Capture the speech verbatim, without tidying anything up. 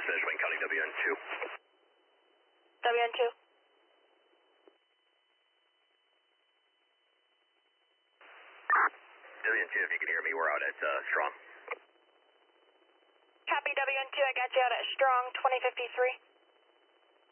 just finished Wayne County W N two. W N two. W N two, if you can hear me, we're out at uh, Strong. Copy W N two, I got you out at Strong twenty fifty-three.